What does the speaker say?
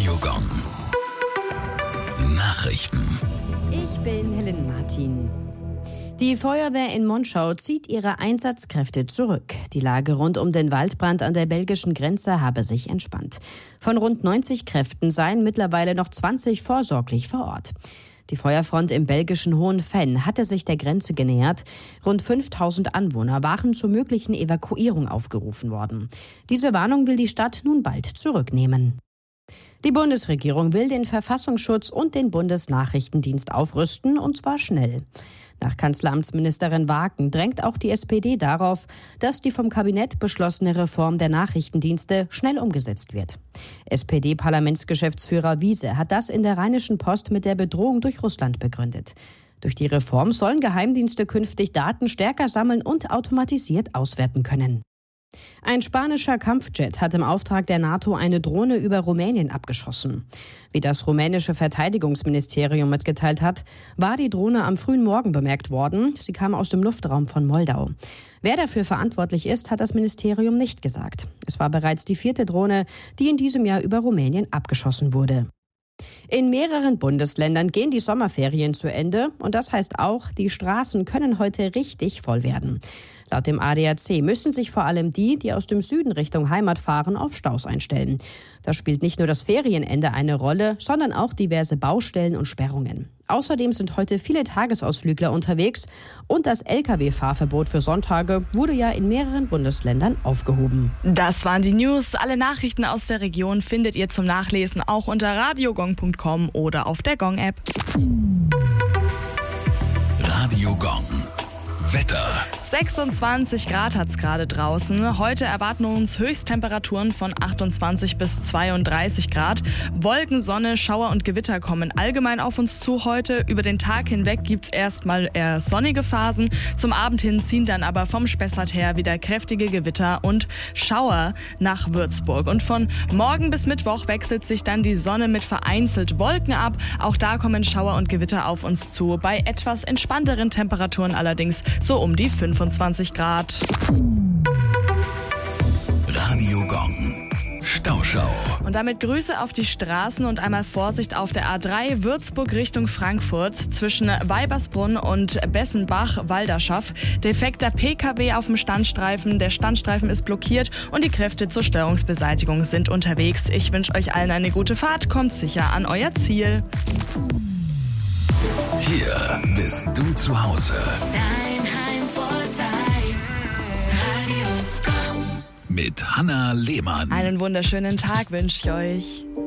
Radio Gong. Nachrichten. Ich bin Helen Martin. Die Feuerwehr in Monschau zieht ihre Einsatzkräfte zurück. Die Lage rund um den Waldbrand an der belgischen Grenze habe sich entspannt. Von rund 90 Kräften seien mittlerweile noch 20 vorsorglich vor Ort. Die Feuerfront im belgischen Hohenfenn hatte sich der Grenze genähert. Rund 5000 Anwohner waren zur möglichen Evakuierung aufgerufen worden. Diese Warnung will die Stadt nun bald zurücknehmen. Die Bundesregierung will den Verfassungsschutz und den Bundesnachrichtendienst aufrüsten, und zwar schnell. Nach Kanzleramtsministerin Waken drängt auch die SPD darauf, dass die vom Kabinett beschlossene Reform der Nachrichtendienste schnell umgesetzt wird. SPD-Parlamentsgeschäftsführer Wiese hat das in der Rheinischen Post mit der Bedrohung durch Russland begründet. Durch die Reform sollen Geheimdienste künftig Daten stärker sammeln und automatisiert auswerten können. Ein spanischer Kampfjet hat im Auftrag der NATO eine Drohne über Rumänien abgeschossen. Wie das rumänische Verteidigungsministerium mitgeteilt hat, war die Drohne am frühen Morgen bemerkt worden. Sie kam aus dem Luftraum von Moldau. Wer dafür verantwortlich ist, hat das Ministerium nicht gesagt. Es war bereits die 4. Drohne, die in diesem Jahr über Rumänien abgeschossen wurde. In mehreren Bundesländern gehen die Sommerferien zu Ende, und das heißt auch, die Straßen können heute richtig voll werden. Laut dem ADAC müssen sich vor allem die aus dem Süden Richtung Heimat fahren, auf Staus einstellen. Da spielt nicht nur das Ferienende eine Rolle, sondern auch diverse Baustellen und Sperrungen. Außerdem sind heute viele Tagesausflügler unterwegs und das Lkw-Fahrverbot für Sonntage wurde ja in mehreren Bundesländern aufgehoben. Das waren die News. Alle Nachrichten aus der Region findet ihr zum Nachlesen auch unter radiogong.com oder auf der Gong-App. Radio Gong. Wetter. 26 Grad hat es gerade draußen. Heute erwarten uns Höchsttemperaturen von 28 bis 32 Grad. Wolken, Sonne, Schauer und Gewitter kommen allgemein auf uns zu heute. Über den Tag hinweg gibt es erstmal eher sonnige Phasen. Zum Abend hin ziehen dann aber vom Spessart her wieder kräftige Gewitter und Schauer nach Würzburg. Und von morgen bis Mittwoch wechselt sich dann die Sonne mit vereinzelt Wolken ab. Auch da kommen Schauer und Gewitter auf uns zu. Bei etwas entspannteren Temperaturen allerdings so um die 25 Grad. Radio Gong. Stauschau. Und damit Grüße auf die Straßen und einmal Vorsicht auf der A3 Würzburg Richtung Frankfurt zwischen Weibersbrunn und Bessenbach-Walderschaff. Defekter PKW auf dem Standstreifen. Der Standstreifen ist blockiert und die Kräfte zur Störungsbeseitigung sind unterwegs. Ich wünsche euch allen eine gute Fahrt. Kommt sicher an euer Ziel. Hier bist du zu Hause. Dein Heimvorteil. Radio Gong. Mit Hanna Lehmann. Einen wunderschönen Tag wünsche ich euch.